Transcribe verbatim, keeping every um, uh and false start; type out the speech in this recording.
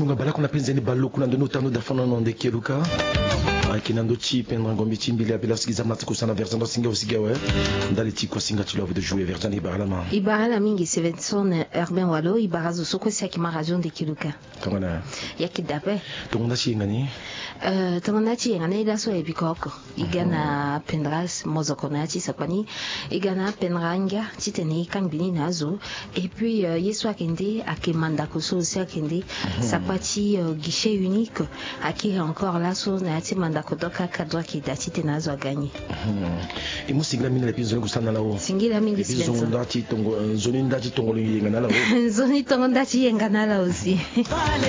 sinunga bala kuna penzeni balo kuna ndo notano da fona no de keluka kinando chi pendra ngombi chimbili abila sigiza matiko sana versando singa osiga we ndali tiko singa tu love de jouer versando ibara ma ibara mingi Stevenson Urbain Wallo ibara zo soko sia kima radio de keluka kamana yakidape tongona chi ngani euh tongona chi ngani la so ebikoko igana pendras mozokona chi sapani igana penranga titeni kangbini nazo et puis euh, yeso akende akemanda koso sia akende sapati euh, guichet unique aki encore là so na ti manda kodoka kadwa ki dati tenazo a gagné et mo singla mingi la pinzo kusana lao singila mingi Stevenson zoni ndati tongo zoni ndati tongo yenga na lao zoni tongo ndati yenga na lao aussi